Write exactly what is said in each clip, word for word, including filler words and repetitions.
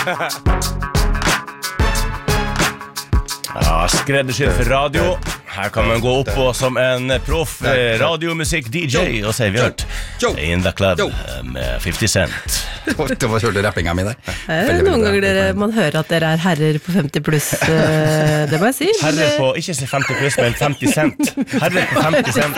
Ja, skreddersydd for radio. Her kan man gå opp og som en proff radiomusikk-D J og si vi hørt In the Club med fifty cent. Det var kjørte rappinga mi der. Noen ganger dere, man hører at dere er herrer på femti pluss, det må jeg si. Herrer på, ikke si femti pluss, men femti cent. Herrer på femti cent.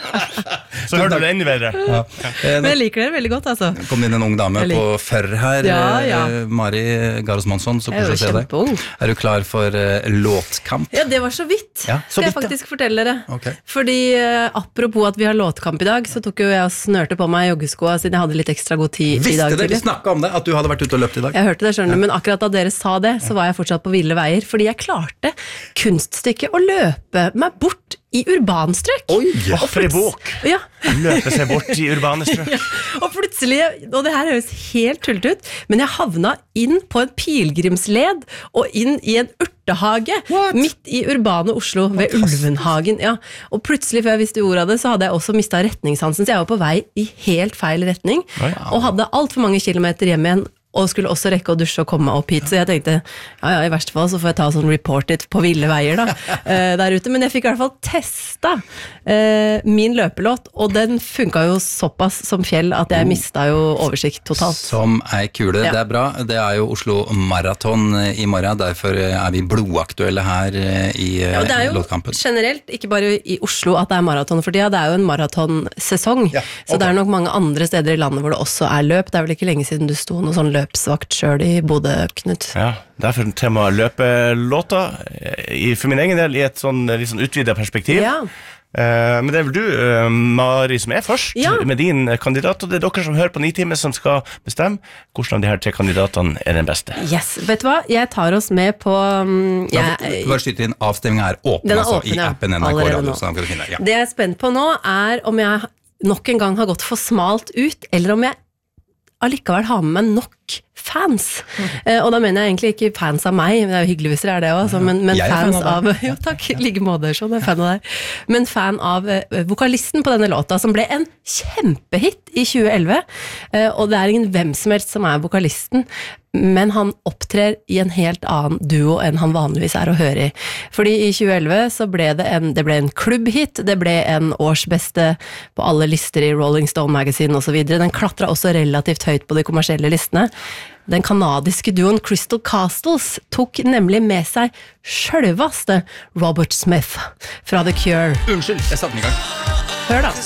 Så hørte du det enda bedre. Ja. Men jeg liker dere veldig godt, altså. Det kom inn en ung dame på førr her, ja, ja. Mari Garos Monsson, så kanskje se deg. Er du klar for uh, låtkamp? Ja, det var så vidt. Ja, så Skal jeg faktisk ja. fortelle dere. Okay. Fordi uh, apropos at vi har låtkamp i dag, så tok jo jeg og snørte på meg joggeskoa siden jeg hadde litt ekstra god tid Visste i dag. Visste dere? Vi snakket om det, at du hadde vært ute og løpt i dag. Jeg hørte det, skjønner du, ja. Men akkurat da dere sa det, så var jeg fortsatt på ville veier, fordi jeg klarte kunststykket å løpe meg bort i urbanstrøk. Oi, ja, for i bok. Ja. Løpe seg bort i urbane strøk. Ja. Og plutselig, og det her høres helt tullet ut, men jeg havna inn på en pilgrimsled og inn i en urtehage What? Midt i urbane Oslo ved Ulvenhagen. Ja. Og plutselig, før jeg visste ordet av det, så hadde jeg også mistet retningssansen, så jeg var på vei i helt feil retning, wow. Og hadde alt for mange kilometer hjem igjen, og skulle også rekke å dusje og komme meg opp hit, så jeg tenkte, ja, ja, i verste fall så får jeg ta sånn report it på ville veier da, uh, der ute, men jeg fikk i hvert fall testa uh, min løpelåt, og den funket jo såpass som fjell at jeg mistet jo oversikt totalt. Som ei kule, ja. Det er bra, det er jo Oslo Marathon i morgen, derfor er vi blodaktuelle her i uh, ja, det er jo låtkampen. Generelt, ikke bare i Oslo at det er maraton for tida, det er jo en maratonsesong, ja, okay. Så det er nok mange andre steder i landet hvor det også er løp, det er vel ikke lenge siden du sto noe sånn løp løpsvakt selv i Bodø, Knut. Ja, derfor tema løpelåta for min egen del i et sånn, litt sånn utvidet perspektiv. Ja. Uh, men det er vel du, uh, Mari, som er først ja. Med din kandidat, og det er dere som hører på Nitime som skal bestemme hvordan av de her tre kandidatene er den beste. Yes, vet du hva? Jeg tar oss med på um, jeg, ja, Bare skyter inn, avstemningen er åpen, altså, åpen i appen N R K Radio. Så kan finne, ja. Det jeg er spent på nå er om jeg nok en gang har gått for smalt ut, eller om jeg allikevel har med meg nok fans. Mm. Eh, og da mener jeg egentlig ikke fans av meg, det er jo hyggelig hvis det er det også, men, men fans fan av, av jo takk, like måte, sånn, jeg er fan av deg, men fan av eh, vokalisten på denne låta, som ble en kjempehit i tjue elleve, eh, og det er ingen hvem som helst som er vokalisten, men han opptrer i en helt annen duo enn han vanligvis er å høre i. Fordi i tjue elleve så ble det en, det ble en klubbhit, det ble en årsbeste på alle lister i Rolling Stone Magazine og så videre. Den klatret også relativt høyt på de kommersielle listene. Den kanadiske duoen Crystal Castles tok nemlig med seg selveste Robert Smith fra The Cure. Unnskyld, jeg satte den i gang. Hør da.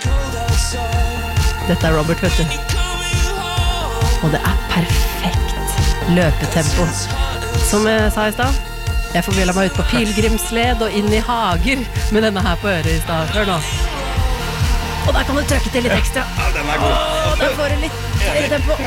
Dette er Robert, vet du. Og det er perfekt løpetempo. Som jeg sa i sted, jeg forvilla meg ut på pilgrimsled og inn i hager med denne her på øret i sted. Hør nå. Og der kan du trykke til litt ekstra. Ja, den er god. Åh, der får du litt mer tempo.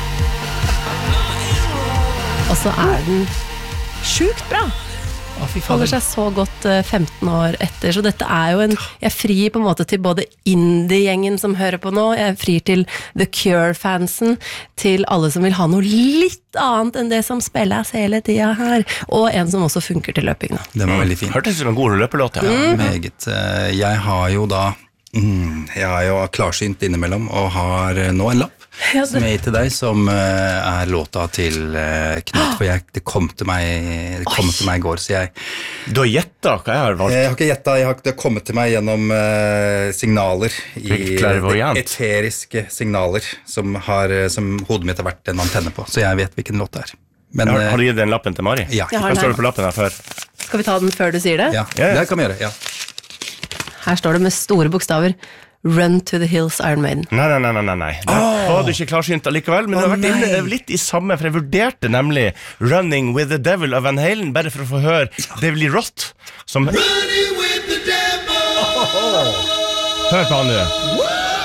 Og så er den sjukt bra. Holder seg så godt femten år etter, så dette er jo en, jeg frir på en måte til både indie-gjengen som hører på nå, jeg frir til The Cure-fansen, til alle som vil ha noe litt annet enn det som spilles hele tiden her, og en som også funker til løping da. Det var veldig fint. Hørtes som en god løpelåt, ja. Mm. Meget. Jeg har jo da, mm, jeg er jo klarsynt innimellom, og har nå en lapp. Ja, det... som er til deg, som uh, er låta til uh, Knut, for jeg, det kom til meg det kom til meg i går, så jeg Du har gjettet hva jeg har valgt? Jeg har ikke gjettet, jeg har, det har kommet til meg gjennom uh, signaler i uh, eteriske signaler som, har, uh, som hodet mitt har vært en antenne på, så jeg vet hvilken låt det er. Men, har, har du gitt den lappen til Mari? Ja. Hva står det på lappen her før? Skal vi ta den før du sier det? Ja, yeah. Det kan vi gjøre, ja. Her står det med store bokstaver Run to the Hills, Iron Maiden. Nei, nei, nei, nei, nei. Da oh. var du ikke klarsynt allikevel, men oh, du har vært inne litt i samme, for jeg vurderte nemlig Running with the Devil av Van Halen, bare for å få høre David Lee Roth, som Running with the Devil oh, oh. Hør på han nu.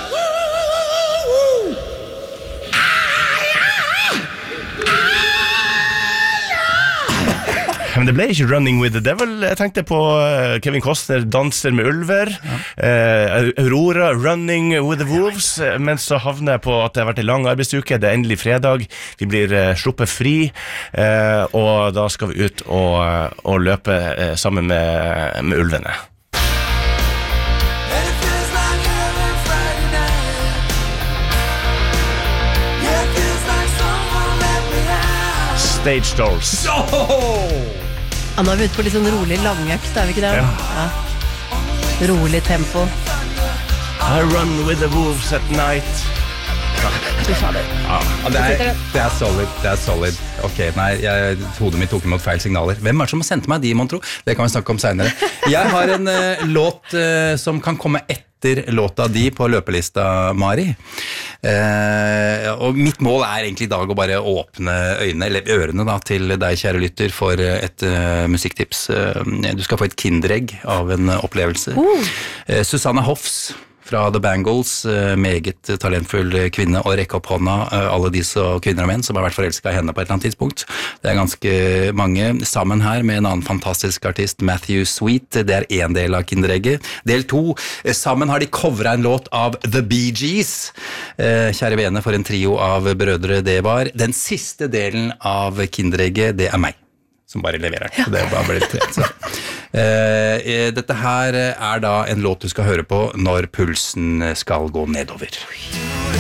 Men det ble ikke Running with the Devil. Jeg tenkte på Kevin Costner danser med ulver, ja. eh, Aurora Running with the Wolves, men så havner jeg på at det har vært en lang arbeidsuke, det er endelig fredag, vi blir eh, sluppet fri, eh, og da skal vi ut og, og løpe eh, sammen med, med ulvene. Stage Doors. Ja, nå er vi ute på litt sånn rolig langøkt, er vi ikke det? Ja. Ja. Rolig tempo. I run with the wolves at night. Fy fader. Ja, det, er, det er solid, det er solid. Ok, nei, jeg, hodet mitt tok imot feil signaler. Hvem er det som har sendt meg de, mon tro? Det kan vi snakke om senere. Jeg har en uh, låt uh, som kan komme etter låta di på løpelista, Mari. Uh, og mitt mål er egentlig i dag å bare åpne øynene, eller ørene da, til deg, kjære lytter, for et uh, musikktips. Uh, du skal få et kinderegg av en uh, opplevelse. Uh. Uh, Susanne Hoffs fra The Bangles, meget talentfull kvinne, og rekke opp hånda alle disse kvinner og menn som har vært forelsket i henne på et eller annet tidspunkt. Det er ganske mange sammen her med en annen fantastisk artist, Matthew Sweet. Det er en del av kinderegget. Del to, sammen har de covret en låt av The Bee Gees. Kjære vene, for en trio av brødre det var. Den siste delen av kinderegget, det er meg som bare leverer. Så det bare ble litt så. Uh, dette her er da en låt du skal høre på når pulsen skal gå nedover.